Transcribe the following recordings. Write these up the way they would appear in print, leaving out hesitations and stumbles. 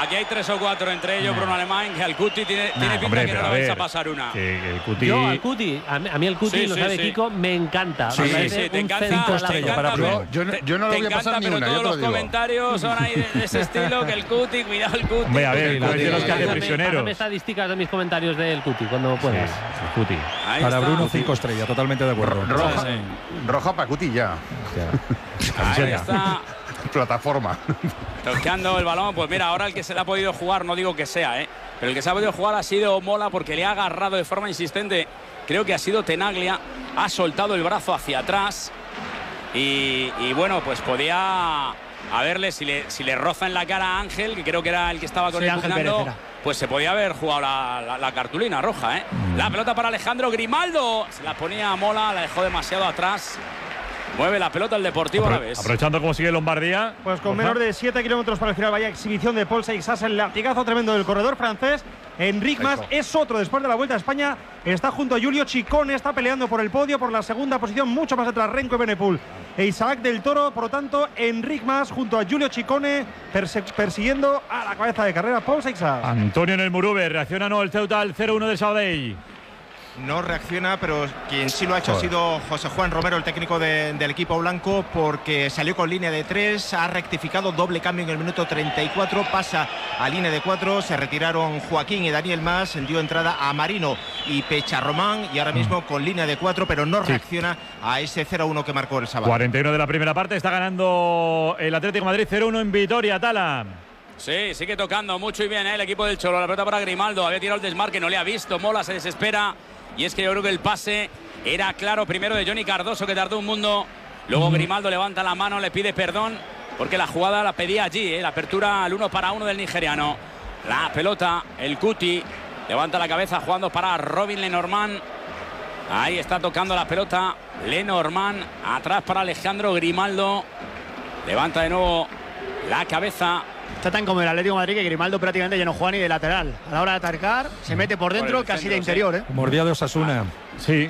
Aquí hay 3 o 4, entre ellos Bruno Alemán, que al Cuti tiene pinta hombre, que no le vais a pasar una. El Cuti… Yo al Cuti, a mí el Cuti, lo sabe Kiko, me encanta. Sí, te encanta. 5 estrellas para Bruno. Yo no lo voy a pasar ni una, pero todos los comentarios son ahí de ese estilo, que el Cuti, cuidado el Cuti. Hombre, a ver, los que hace prisioneros. Pásame estadísticas de mis comentarios del Cuti cuando puedas. El Cuti. Para Bruno, 5 estrellas, totalmente de acuerdo. Roja para Cuti ya. Ahí está. Plataforma. Tocando el balón, pues mira, ahora el que se le ha podido jugar, no digo que sea, pero el que se ha podido jugar ha sido Mola, porque le ha agarrado de forma insistente. Creo que ha sido Tenaglia, ha soltado el brazo hacia atrás y bueno, pues podía haberle, si le roza en la cara a Ángel, que creo que era el que estaba con él empujando, pues se podía haber jugado la cartulina roja. La pelota para Alejandro Grimaldo, se la ponía a Mola, la dejó demasiado atrás. Mueve la pelota el Deportivo Alavés. Aprovechando cómo sigue Lombardía. Pues con menos de 7 kilómetros para el final, vaya exhibición de Paul Seixas, el latigazo tremendo del corredor francés. Enric Mas es otro después de la Vuelta a España. Está junto a Giulio Ciccone, está peleando por el podio, por la segunda posición, mucho más atrás Renko Evenepoel e Isaac del Toro. Por lo tanto, Enric Mas junto a Giulio Ciccone persiguiendo a la cabeza de carrera Paul Seixas. Antonio en el Murube, reacciona no el Ceuta al 0-1 del Sabadell. No reacciona, pero quien sí lo ha hecho ha sido José Juan Romero, el técnico del equipo blanco, porque salió con línea de 3, ha rectificado, doble cambio en el minuto 34, pasa a línea de 4, se retiraron Joaquín y Daniel Mas, dio entrada a Marino y Pecharromán, y ahora mismo con línea de 4, pero no reacciona a ese 0-1 que marcó el sábado. 41 de la primera parte, está ganando el Atlético de Madrid 0-1 en Vitoria, Tala. Sí, sigue tocando mucho y bien el equipo del Cholo. La pelota para Grimaldo, había tirado el desmarque, no le ha visto, Mola se desespera. Y es que yo creo que el pase era claro, primero de Johnny Cardoso, que tardó un mundo. Luego Grimaldo levanta la mano, le pide perdón, porque la jugada la pedía allí, la apertura al 1-1 del nigeriano. La pelota, el Cuti, levanta la cabeza jugando para Robin Lenormand. Ahí está tocando la pelota Lenormand, atrás para Alejandro Grimaldo. Levanta de nuevo la cabeza. Está tan como el Atlético de Madrid que Grimaldo prácticamente ya no juega ni de lateral. A la hora de atacar, se mete por dentro, casi de interior. Mordía de Osasuna. Sí.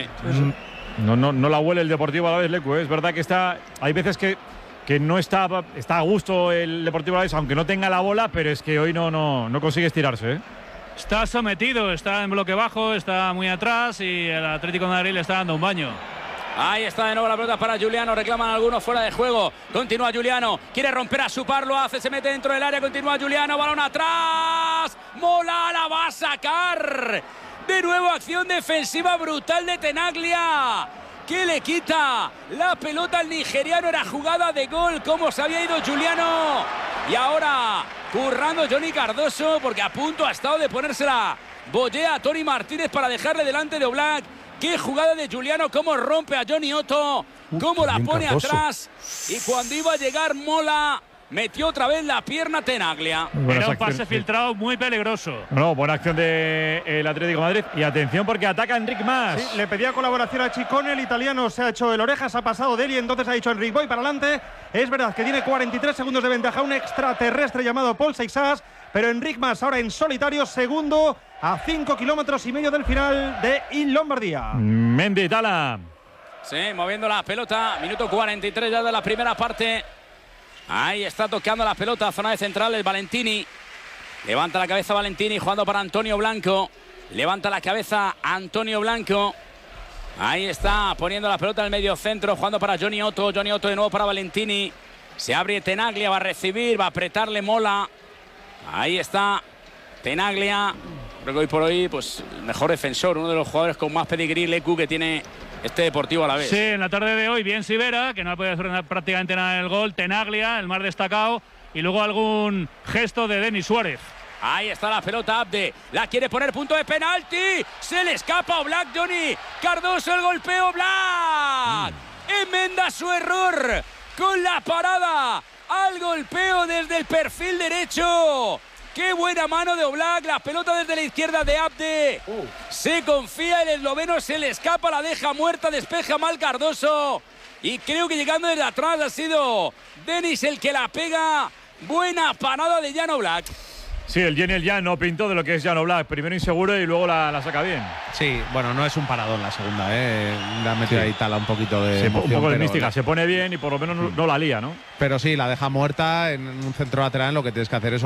No la huele el Deportivo Alavés, Lecu. Es verdad que hay veces que no está a gusto el Deportivo Alavés, aunque no tenga la bola, pero es que hoy no consigue estirarse. Está sometido, está en bloque bajo, está muy atrás y el Atlético de Madrid le está dando un baño. Ahí está de nuevo la pelota para Juliano, reclaman algunos fuera de juego. Continúa Juliano, quiere romper a Supar, lo hace, se mete dentro del área, continúa Juliano, balón atrás. Mola la va a sacar. De nuevo acción defensiva brutal de Tenaglia, que le quita la pelota al nigeriano. Era jugada de gol, cómo se había ido Juliano. Y ahora currando Johnny Cardoso, porque a punto ha estado de ponérsela Bollea a Tony Martínez para dejarle delante de Oblak. Qué jugada de Juliano, cómo rompe a Johnny Otto, cómo la pone atrás. Y cuando iba a llegar Mola, metió otra vez la pierna Tenaglia. Era un pase filtrado muy peligroso. Buena acción del Atlético de Madrid. Y atención porque ataca Enric Mas. Sí, le pedía colaboración a Ciccone, el italiano se ha hecho el orejas, ha pasado de él y entonces ha dicho Enric, voy para adelante. Es verdad que tiene 43 segundos de ventaja, un extraterrestre llamado Paul Seixas, pero Enric Mas ahora en solitario, segundo a 5,5 kilómetros del final de Lombardía. Mendy, Tala. Sí, moviendo la pelota, minuto 43 ya de la primera parte. Ahí está tocando la pelota, zona de centrales, Valentini. Levanta la cabeza Valentini, jugando para Antonio Blanco. Levanta la cabeza Antonio Blanco. Ahí está poniendo la pelota en el medio centro, jugando para Johnny Otto. Johnny Otto de nuevo para Valentini. Se abre Tenaglia, va a recibir, va a apretarle Mola. Ahí está Tenaglia. Creo que hoy por hoy, pues, mejor defensor, uno de los jugadores con más pedigrí, Lecu, que tiene este Deportivo Alavés. Sí, en la tarde de hoy, bien Sivera, que no ha podido hacer prácticamente nada en el gol. Tenaglia, el más destacado. Y luego algún gesto de Denis Suárez. Ahí está la pelota, Abde. La quiere poner, punto de penalti. Se le escapa Oblak, Johnny Cardoso, el golpeo, Oblak. Enmenda su error con la parada al golpeo desde el perfil derecho. ¡Qué buena mano de Oblak! La pelota desde la izquierda de Abde. Se confía, el esloveno se le escapa, la deja muerta, despeja mal Cardoso. Y creo que llegando desde atrás ha sido Denis el que la pega. Buena parada de Jan Oblak. Sí, el Jan no pintó de lo que es Jan Oblak. Primero inseguro y luego la saca bien. Sí, bueno, no es un paradón la segunda, Le ha metido ahí Tala un poquito de emoción, un poco de mística. Se pone bien y por lo menos no la lía, ¿no? Pero sí, la deja muerta en un centro lateral. Lo que tienes que hacer es